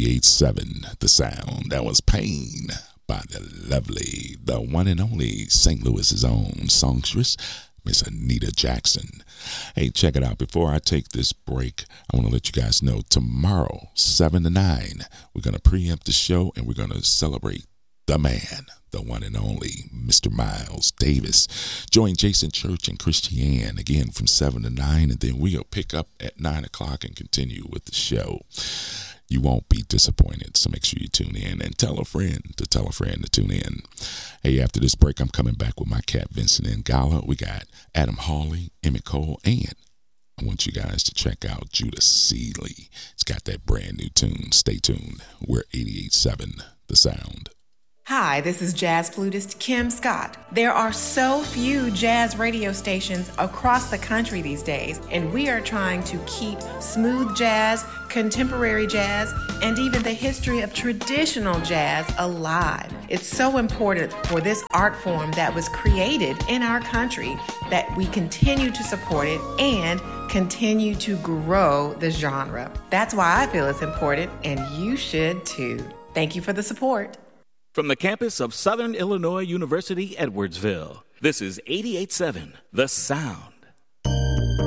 88.7 The Sound. That was Pain by the lovely, the one and only St. Louis's own songstress, Miss Anita Jackson. Hey, check it out. Before I take this break, I want to let you guys know tomorrow, 7 to 9, we're going to preempt the show and we're going to celebrate the man, the one and only Mr. Miles Davis. Join Jason Church and Christiane again from 7 to 9, and then we'll pick up at 9 o'clock and continue with the show. You won't be disappointed, so make sure you tune in and tell a friend to tune in. Hey, after this break, I'm coming back with my cat Vincent and Gala. We got Adam Hawley, Emmett Cole, and I want you guys to check out Judah Seeley. It's got that brand new tune. Stay tuned. We're 88.7 The Sound. Hi, this is jazz flutist Kim Scott. There are so few jazz radio stations across the country these days, and we are trying to keep smooth jazz, contemporary jazz, and even the history of traditional jazz alive. It's so important for this art form that was created in our country that we continue to support it and continue to grow the genre. That's why I feel it's important, and you should too. Thank you for the support. From the campus of Southern Illinois University, Edwardsville, this is 88.7 The Sound.